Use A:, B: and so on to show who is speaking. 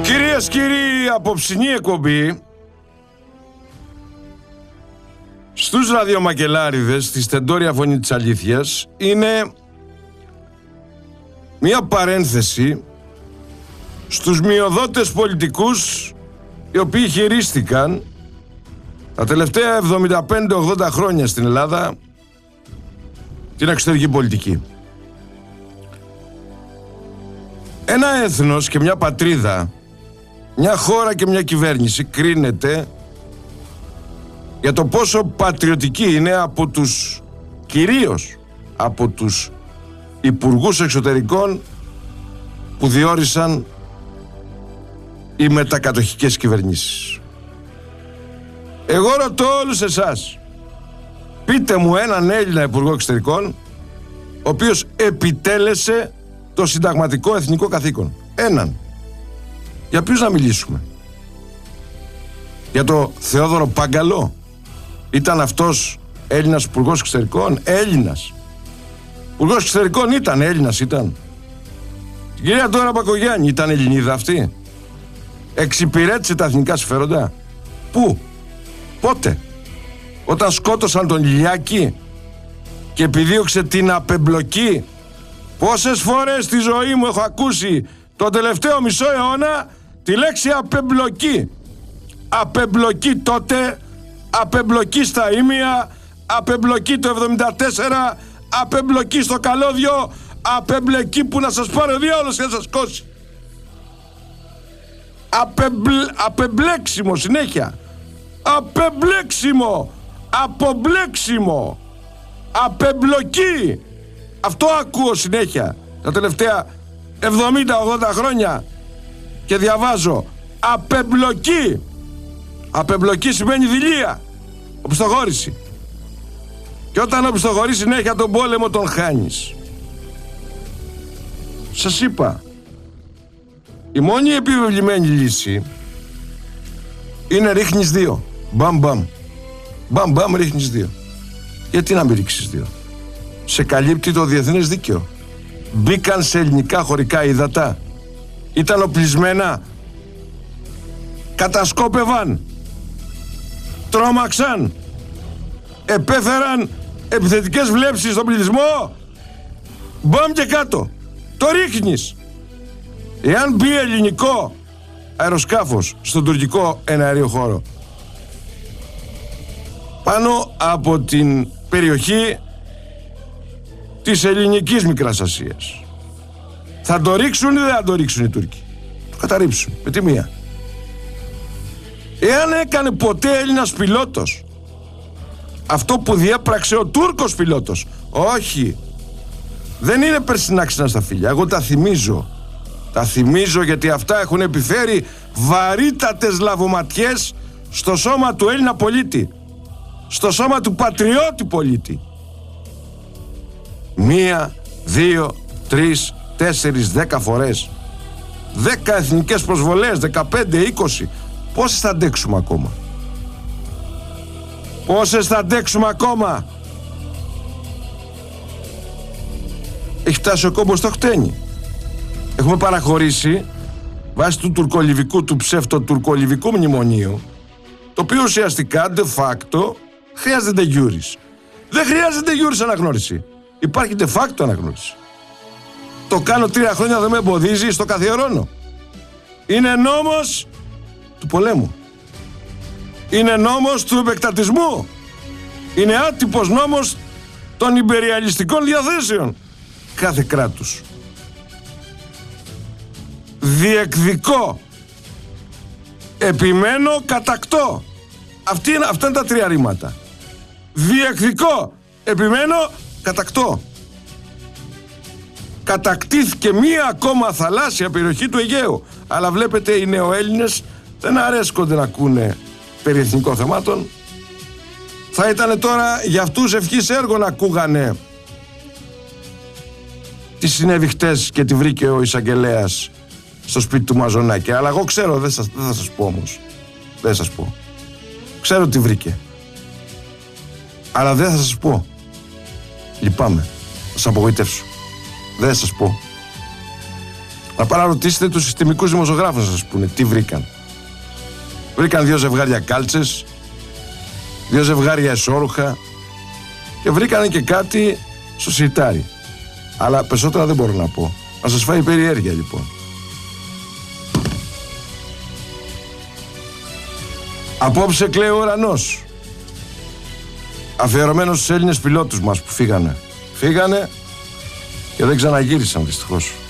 A: Κυρίες, κύριοι, απόψινή εκπομπή στους ραδιομακελάριδες, στη στεντόρια φωνή της αλήθειας, είναι μια παρένθεση στους μειοδότες πολιτικούς οι οποίοι χειρίστηκαν τα τελευταία 75-80 χρόνια στην Ελλάδα την εξωτερική πολιτική. Ένα έθνος και μια πατρίδα, μια χώρα και μια κυβέρνηση κρίνεται για το πόσο πατριωτική είναι από τους, κυρίως από τους υπουργούς εξωτερικών που διόρισαν οι μετακατοχικές κυβερνήσεις. Εγώ ρωτώ όλους εσάς, πείτε μου έναν Έλληνα υπουργό εξωτερικών ο οποίος επιτέλεσε το συνταγματικό εθνικό καθήκον. Έναν. Για ποιους να μιλήσουμε? Για το Θεόδωρο Πάγκαλο? Ήταν αυτός Έλληνας υπουργός εξωτερικών? Έλληνας υπουργός εξωτερικών ήταν? Έλληνας ήταν? Η κυρία Ντόρα Μπακογιάννη ήταν Ελληνίδα αυτή? Εξυπηρέτησε τα εθνικά συμφέροντα? Πού? Πότε? Όταν σκότωσαν τον Ηλιάκη και επιδίωξε την απεμπλοκή? Πόσες φορές στη ζωή μου έχω ακούσει τον τελευταίο μισό αιώνα τη λέξη απεμπλοκή. Απεμπλοκή τότε, απεμπλοκή στα Ήμια, απεμπλοκή το 74, απεμπλοκή στο καλώδιο, απεμπλοκή που να σας πάρει ο διάολος και να σας κόσει. Απεμπλέξιμο συνέχεια. Απεμπλέξιμο. Απομπλέξιμο. Απεμπλοκή. Αυτό ακούω συνέχεια τα τελευταία 70-80 χρόνια και διαβάζω απεμπλοκή. Απεμπλοκή σημαίνει δειλία, οπισθοχώρηση. Και όταν οπισθοχωρείς συνέχεια τον πόλεμο τον χάνεις. Σας είπα, η μόνη επιβεβλημένη λύση είναι ρίχνεις δύο. Μπαμ μπαμ. Μπαμ μπαμ ρίχνεις δύο. Γιατί να μην ρίξεις δύο? Σε καλύπτει το διεθνές δίκαιο. Μπήκαν σε ελληνικά χωρικά ύδατα. Ήταν οπλισμένα. Κατασκόπευαν. Τρόμαξαν. Επέφεραν επιθετικές βλέψεις στον πληθυσμό. Μπαμ και κάτω. Το ρίχνεις. Εάν μπει ελληνικό αεροσκάφος στον τουρκικό εναέριο χώρο πάνω από την περιοχή της ελληνικής Μικράς Ασίας, θα το ρίξουν ή δεν θα το ρίξουν οι Τούρκοι? Το καταρρίψουν με τη μία. Εάν έκανε ποτέ Έλληνας πιλότος αυτό που διέπραξε ο Τούρκος πιλότος? Όχι. Δεν είναι περσινά ξινά στα φίλια. Εγώ τα θυμίζω. Τα θυμίζω γιατί αυτά έχουν επιφέρει βαρύτατες λαβωματιές στο σώμα του Έλληνα πολίτη, στο σώμα του πατριώτη πολίτη. 1, 2, 3, 4, 10 φορές. 10 εθνικές προσβολές, 15, 20. Πόσες θα αντέξουμε ακόμα? Πόσες θα αντέξουμε ακόμα? Έχει φτάσει ο κόμπος στο χτένι. Έχουμε παραχωρήσει βάσει του τουρκολιβικού, του ψευτο-τουρκολιβικού μνημονίου, το οποίο ουσιαστικά de facto χρειάζεται de iuris. Δεν χρειάζεται de iuris αναγνώριση. Υπάρχει de facto αναγνώριση. Το κάνω 3 χρόνια, δεν με εμποδίζει, στο καθιερώνω. Είναι νόμος του πολέμου. Είναι νόμος του επεκτατισμού. Είναι άτυπος νόμος των ιμπεριαλιστικών διαθέσεων κάθε κράτους. Διεκδικώ, επιμένω, κατακτώ. Αυτά είναι τα 3 ρήματα. Διεκδικώ, επιμένω, κατακτώ. Κατακτήθηκε μία ακόμα θαλάσσια περιοχή του Αιγαίου. Αλλά βλέπετε, οι νεοέλληνες δεν αρέσκονται να ακούνε περί εθνικών θεμάτων. Θα ήταν τώρα για αυτούς ευχής έργο να ακούγανε τι συνέβη χτες και τη βρήκε ο εισαγγελέας στο σπίτι του Μαζονάκη. Αλλά εγώ ξέρω, δεν θα σας πω όμως. Δεν σας πω. Ξέρω τι βρήκε. Αλλά δεν θα σας πω. Λυπάμαι. Θα σας απογοητεύσω. Δεν θα σας πω. Να παραρωτήσετε τους συστημικούς δημοσιογράφους να σας πούνε τι βρήκαν. Βρήκαν 2 ζευγάρια κάλτσες, 2 ζευγάρια εσώρουχα και βρήκανε και κάτι στο σιρτάρι. Αλλά περισσότερα δεν μπορώ να πω. Να σας φάει περιέργεια λοιπόν. Απόψε κλαίει ο ουρανός. Αφιερωμένος στους Έλληνες πιλότους μας που φύγανε. Φύγανε και δεν ξαναγύρισαν δυστυχώς.